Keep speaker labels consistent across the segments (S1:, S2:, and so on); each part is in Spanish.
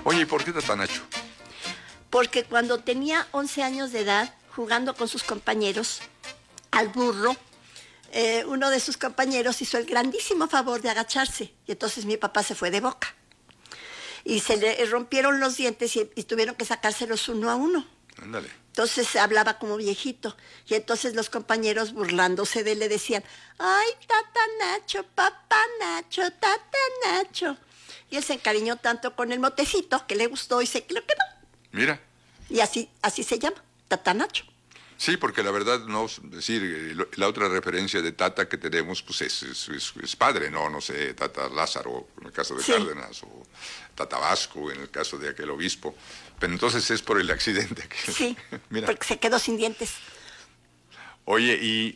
S1: Oye, ¿y por qué Tatanacho?
S2: Porque cuando tenía 11 años de edad, jugando con sus compañeros al burro, uno de sus compañeros hizo el grandísimo favor de agacharse. Y entonces mi papá se fue de boca. Y se le rompieron los dientes y tuvieron que sacárselos uno a uno.
S1: Ándale.
S2: Entonces hablaba como viejito. Y entonces los compañeros, burlándose de él, le decían: ¡ay, Tatanacho, papá Nacho, Tatanacho! Y él se encariñó tanto con el motecito que le gustó y se lo quedó.
S1: Mira.
S2: Y así se llama, Tatanacho.
S1: Sí, porque la verdad, no, es decir, la otra referencia de Tata que tenemos, pues es padre, ¿no? No sé, Tata Lázaro, en el caso de
S2: Sí.
S1: Cárdenas, o Tata Vasco, en el caso de aquel obispo. Pero entonces es por el accidente.
S2: Sí,
S1: Mira.
S2: porque se quedó sin dientes.
S1: Oye, y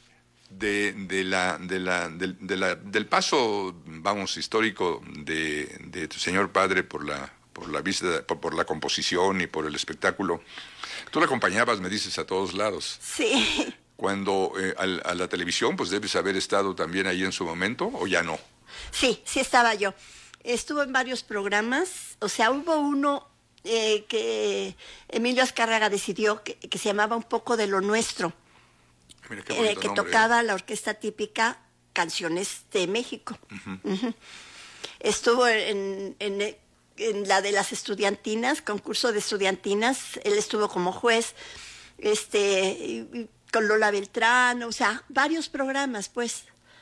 S1: del paso, vamos, histórico de tu señor padre por la vista, por la composición y por el espectáculo, tú la acompañabas, me dices, a todos lados.
S2: Sí.
S1: Cuando a la televisión, pues debes haber estado también ahí en su momento, ¿o ya no?
S2: Sí estaba yo. Estuvo en varios programas, o sea, hubo uno que Emilio Azcárraga decidió que se llamaba Un poco de lo nuestro,
S1: Mira qué
S2: en el
S1: bonito
S2: que
S1: nombre.
S2: tocaba la orquesta típica canciones de México. Ujú. Estuvo en la de las estudiantinas, concurso de estudiantinas, él estuvo como juez, y con Lola Beltrán, o sea, varios programas, pues.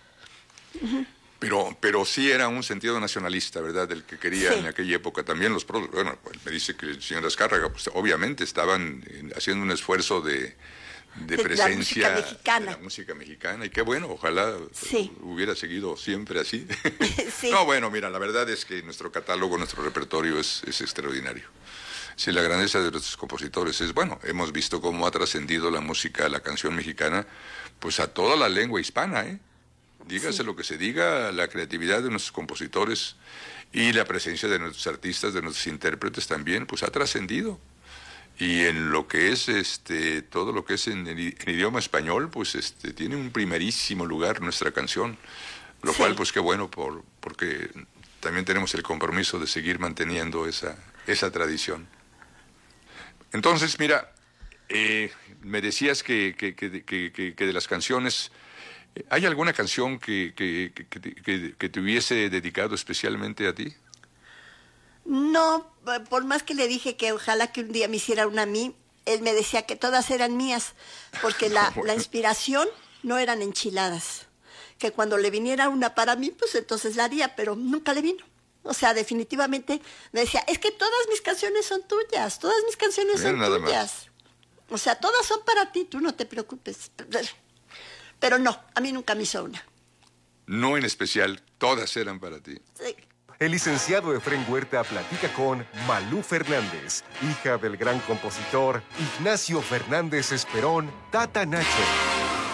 S1: Pero sí era un sentido nacionalista, ¿verdad? El que quería
S2: Sí.
S1: en aquella época también bueno, pues me dice que el señor Azcárraga, pues obviamente estaban haciendo un esfuerzo de presencia
S2: la música mexicana.
S1: de la música mexicana, y qué bueno, ojalá
S2: Sí.
S1: hubiera seguido siempre así.
S2: Sí.
S1: No, bueno, mira, la verdad es que nuestro catálogo, nuestro repertorio es extraordinario. Sí, la grandeza de nuestros compositores es, bueno, hemos visto cómo ha trascendido la música, la canción mexicana, pues a toda la lengua hispana, ¿eh? Dígase
S2: Sí.
S1: lo que se diga, la creatividad de nuestros compositores y la presencia de nuestros artistas, de nuestros intérpretes también, pues ha trascendido. Y en lo que es todo lo que es en idioma español, pues tiene un primerísimo lugar nuestra canción. Lo
S2: Sí.
S1: cual, pues qué bueno, porque también tenemos el compromiso de seguir manteniendo esa tradición. Entonces, mira, me decías que de las canciones, ¿hay alguna canción que te hubiese dedicado especialmente a ti?
S2: No, por más que le dije que ojalá que un día me hiciera una a mí, él me decía que todas eran mías, porque la
S1: Bueno.
S2: inspiración no eran enchiladas. Que cuando le viniera una para mí, pues entonces la haría, pero nunca le vino. O sea, definitivamente me decía, es que todas mis canciones son tuyas, todas mis canciones
S1: Mira,
S2: son
S1: nada
S2: tuyas. O sea, todas son para ti, tú no te preocupes. Pero no, a mí nunca me hizo una.
S1: No en especial, todas eran para ti.
S2: Sí.
S3: El licenciado Efrén Huerta platica con Malú Fernández, hija del gran compositor Ignacio Fernández Esperón, Tatanacho.